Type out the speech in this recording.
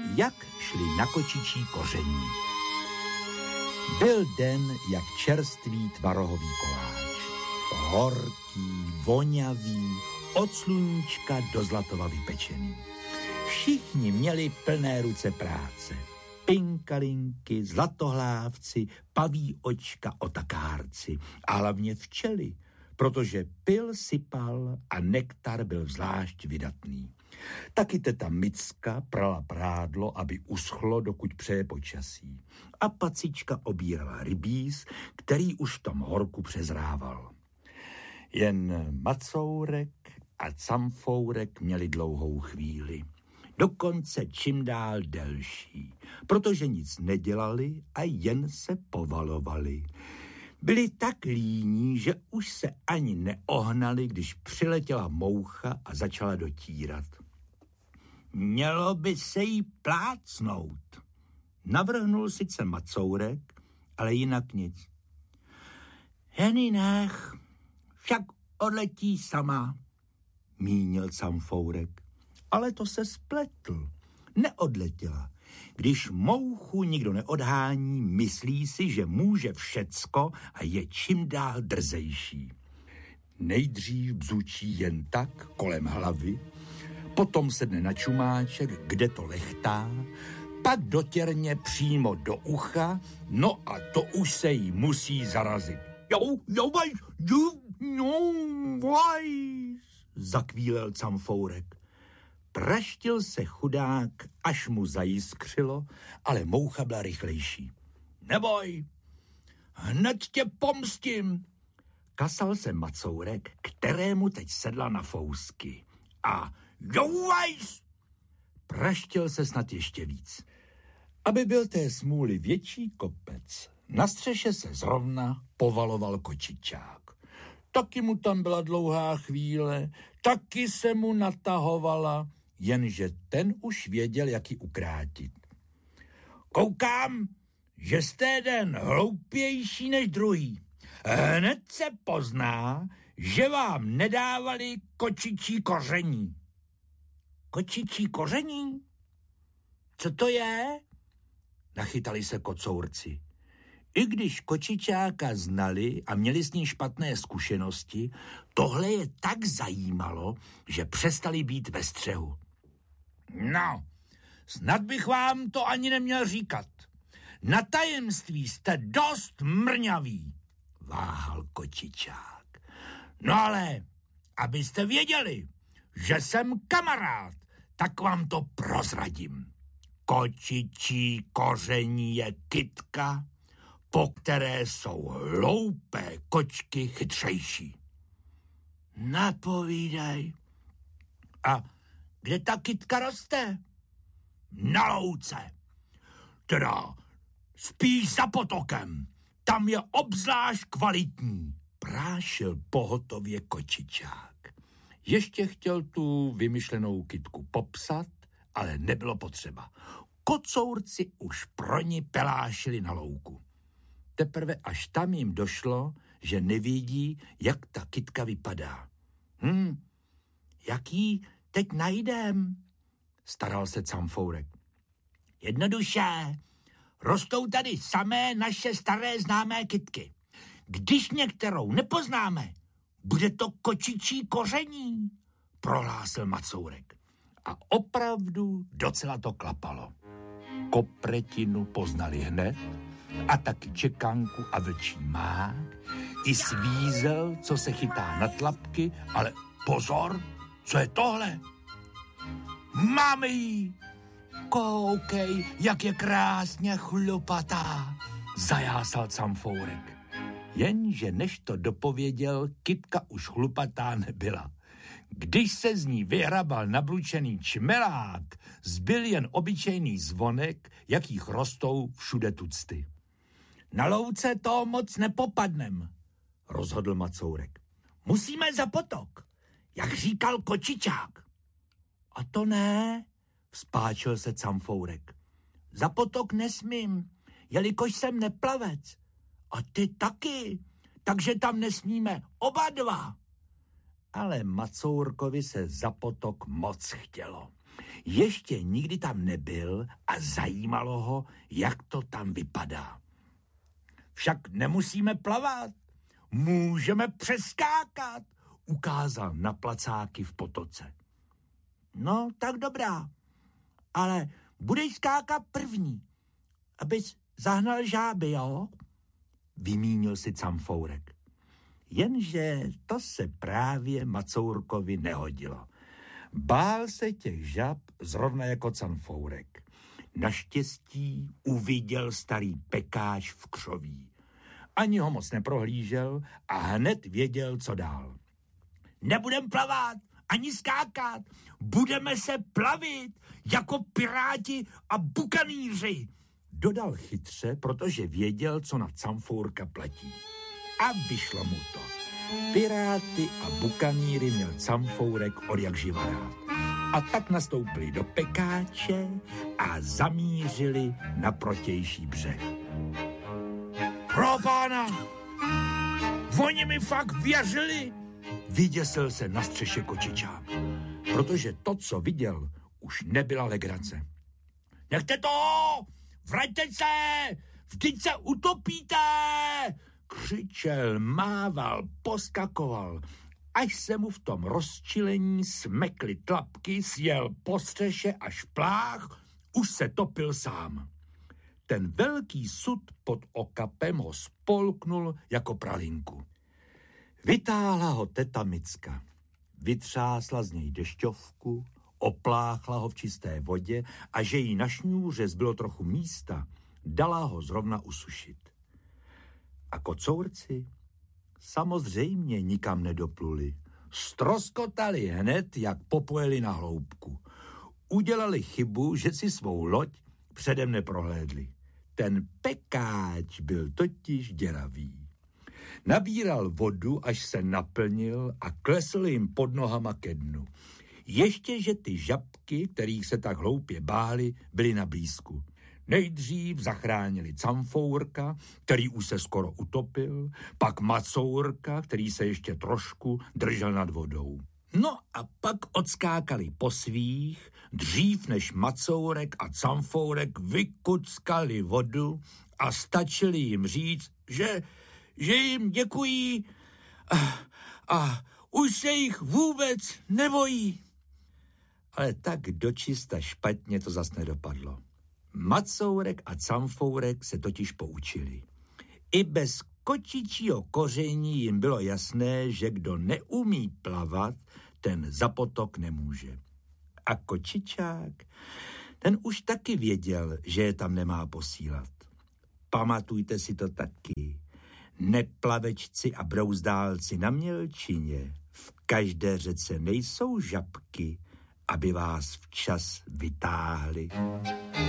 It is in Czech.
jak šli na kočičí koření. Byl den jak čerstvý tvarohový koláč. Horký, vonavý, od sluníčka do zlatova vypečený. Všichni měli plné ruce práce. Pinkalinky, zlatohlávci, paví očka, otakárci a hlavně včely, protože pil sypal a nektar byl zvlášť vydatný. Taky teta Micka prala prádlo, aby uschlo, dokud přeje počasí. A pacička obírala rybíz, který už v tom horku přezrával. Jen Macourek a Camfourek měli dlouhou chvíli. Dokonce čím dál delší, protože nic nedělali a jen se povalovali. Byli tak líní, že už se ani neohnali, když přiletěla moucha a začala dotírat. Mělo by se jí plácnout. Navrhnul sice Macourek, ale jinak nic. Heny nech, však odletí sama, mínil Camfourek. Ale to se spletl. Neodletěla. Když mouchu nikdo neodhání, myslí si, že může všecko a je čím dál drzejší. Nejdřív bzučí jen tak kolem hlavy, potom sedne na čumáček, kde to lechtá, pak dotěrně přímo do ucha, no a to už se jí musí zarazit. Zakvílel Camfourek. Praštil se chudák, až mu zajiskřilo, ale moucha byla rychlejší. Neboj, hned tě pomstím, kasal se Macourek, kterému teď sedla na fousky. A jouvajs, praštil se snad ještě víc. Aby byl té smůly větší kopec, na střeše se zrovna povaloval kočičák. Taky mu tam byla dlouhá chvíle, taky se mu natahovala, jenže ten už věděl, jak ji ukrátit. Koukám, že jste jeden hloupější než druhý. Hned se pozná, že vám nedávali kočičí koření. Kočičí koření? Co to je? Nachytali se kocourci. I když kočičáka znali a měli s ním špatné zkušenosti, tohle je tak zajímalo, že přestali být ve střehu. No, snad bych vám to ani neměl říkat. Na tajemství jste dost mrňaví, váhal kočičák. No ale, abyste věděli, že jsem kamarád, tak vám to prozradím. Kočičí koření je kytka, po které jsou hloupé kočky chytřejší. Napovídej. A kde ta kytka roste? Na louce. Teda spíš za potokem. Tam je obzvlášť kvalitní, prášil pohotově kočičák. Ještě chtěl tu vymyšlenou kytku popsat, ale nebylo potřeba. Kocourci už pro ní pelášili na louku. Teprve až tam jim došlo, že nevědí, jak ta kytka vypadá. Jak jí teď najdem? Staral se Camfourek. Jednoduše, rostou tady samé naše staré známé kytky. Když některou nepoznáme, bude to kočičí koření, prohlásil Macourek. A opravdu docela to klapalo. Kopretinu poznali hned, a taky čekanku a vlčí mák, i svízel, co se chytá na tlapky, ale pozor, co je tohle? Máme jí! Koukej, jak je krásně chlupatá, zajásal Camfourek. Jenže než to dopověděl, kytka už chlupatá nebyla. Když se z ní vyhrabal nablučený čmelák, zbyl jen obyčejný zvonek, jakých rostou všude tucty. Na louce to moc nepopadnem, rozhodl Macourek. Musíme za potok, jak říkal kočičák. A to ne, vzpáčil se Camfourek. Za potok nesmím, jelikož jsem neplavec. A ty taky, takže tam nesmíme oba dva. Ale Macourkovi se za potok moc chtělo. Ještě nikdy tam nebyl a zajímalo ho, jak to tam vypadá. Však nemusíme plavat, můžeme přeskákat, ukázal na placáky v potoce. No, tak dobrá, ale budeš skákat první, abys zahnal žáby, jo? Vymínil si Camfourek. Jenže to se právě Macourkovi nehodilo. Bál se těch žab zrovna jako Camfourek. Naštěstí uviděl starý pekáč v křoví. Ani ho moc neprohlížel a hned věděl, co dál. Nebudem plavat, ani skákat, budeme se plavit jako piráti a bukanýři, dodal chytře, protože věděl, co na Camfourka platí. A vyšlo mu to. Piráty a bukanýry měl Camfourek odjakživa rád. A tak nastoupili do pekáče a zamířili na protější břeh. Pro pána! Oni mi fakt věřili! Vyděsil se na střeše kočičák, protože to, co viděl, už nebyla legrace. Nechte to! Vraťte se! Vždyť se utopíte! Křičel, mával, poskakoval, až se mu v tom rozčilení smekly tlapky, sjel po střeše až plách, už se topil sám. Ten velký sud pod okapem ho spolknul jako pralinku. Vytáhla ho teta Micka, vytřásla z něj dešťovku, opláchla ho v čisté vodě a že jí na šňůře zbylo trochu místa, dala ho zrovna usušit. A kocourci samozřejmě nikam nedopluli. Stroskotali hned, jak popojeli na hloubku. Udělali chybu, že si svou loď předem neprohlédli. Ten pekáč byl totiž děravý. Nabíral vodu, až se naplnil a klesl jim pod nohama ke dnu. Ještě, že ty žabky, kterých se tak hloupě báli, byly na blízku. Nejdřív zachránili Camfourka, který už se skoro utopil, pak Macourka, který se ještě trošku držel nad vodou. No a pak odskákali po svých, dřív než Macourek a Camfourek vykuckali vodu a stačili jim říct, že jim děkují a už se jich vůbec nebojí. Ale tak dočista špatně to zas nedopadlo. Macourek a Camfourek se totiž poučili. I bez kočičího koření jim bylo jasné, že kdo neumí plavat, ten za potok nemůže. A kočičák, ten už taky věděl, že je tam nemá posílat. Pamatujte si to taky. Neplavečci a brouzdálci na mělčině, v každé řece nejsou žabky, aby vás včas vytáhli.